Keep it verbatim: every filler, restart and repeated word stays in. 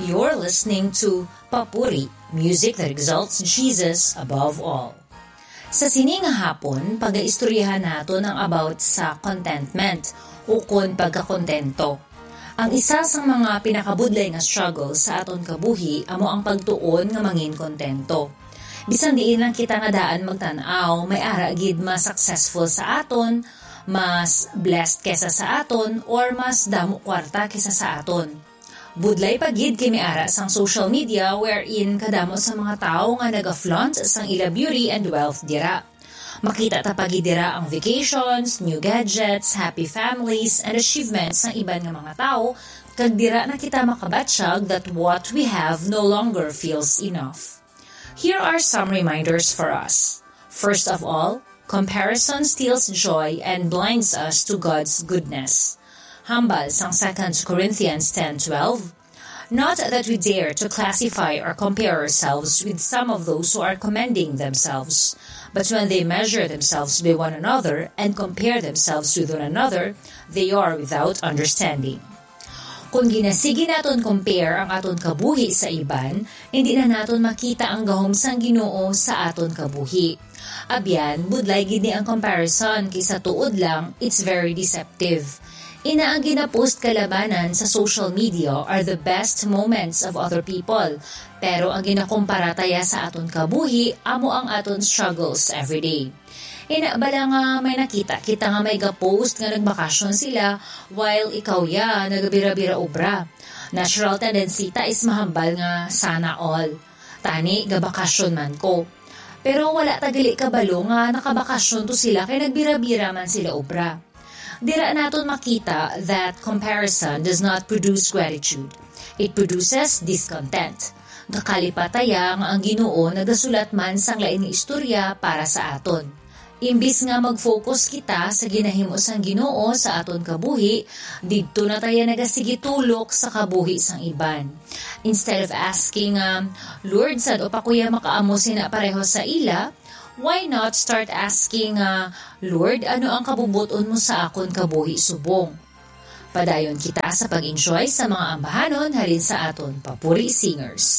You're listening to Papuri, music that exalts Jesus above all. Sa sining hapon, pag-aistoryahan nato ng about sa contentment o kon pagkakontento. Ang isa sa mga pinakabudlay nga struggle sa aton kabuhi amo ang pagtuon nga mangin kontento. Bisan diin lang kita nga daan magtan-aw, may ara gid mas successful sa aton, mas blessed kesa sa aton, or mas damo kwarta kesa sa aton. Budlay pagid kay may ara sang social media wherein kadamo sa mga tao nga naga-flaunt sang ila beauty and wealth dira. Makita ta pagid dira ang vacations, new gadgets, happy families, and achievements ng iban nga mga tao, kag dira na kita makabatsyag that what we have no longer feels enough. Here are some reminders for us. First of all, comparison steals joy and blinds us to God's goodness. Hambal sang Second Corinthians ten twelve. Not that we dare to classify or compare ourselves with some of those who are commending themselves, but when they measure themselves by one another and compare themselves with one another, they are without understanding. Kung ginasigi naton compare ang aton kabuhi sa iban, hindi na naton makita ang gahom sang Ginoo sa aton kabuhi. Abyan, budlay gid ni ang comparison kaysa tuod lang, it's very deceptive. Ina ang ginapost kalabanan sa social media are the best moments of other people, pero ang ginakumpara taya sa aton kabuhi amo ang aton struggles everyday. Ina bala nga may nakita kita nga may ga-post nga nagbakasyon sila while ikaw ya nagabira-bira obra. Natural tendency ta is mahambal nga sana all. Tani gabakasyon man ko. Pero wala tagali kabalo nga nakabakasyon to sila kay nagbira-bira man sila obra. Dira naton makita that comparison does not produce gratitude. It produces discontent. Gakalipataya nga ang Ginoo nagasulat man sang lain nga istorya para sa aton. Imbis nga mag-focus kita sa ginahimo sang Ginoo sa aton kabuhi, didto na tayo nagasigi tulok sa kabuhi sang iban. Instead of asking, um, Lord, sad o pa kuya makaamo sina pareho sa ila, why not start asking, uh, Lord, ano ang kabubuton mo sa akon kabuhi subong? Padayon kita sa pag-enjoy sa mga ambahanon halin sa aton Papuri Singers.